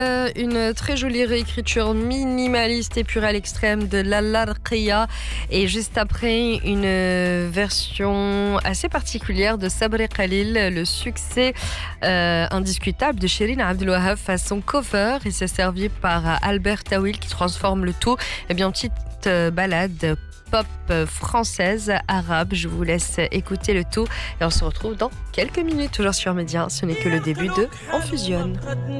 Une très jolie réécriture minimaliste et pure à l'extrême de l'Alarqiya. Et juste après, une version assez particulière de Sabri Khalil, le succès indiscutable de Shirin Abdel Wahab façon cover. Et c'est servi par Albert Tawil qui transforme le tout en petite balade pop française, arabe. Je vous laisse écouter le tout et on se retrouve dans quelques minutes, toujours sur Média. Ce n'est que le début de On Fusionne.